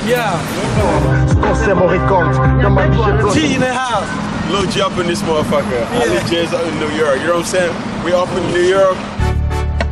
Yeah. T in the house. Lil G up in this motherfucker. I legit in New York. You know what I'm saying? We up in New York.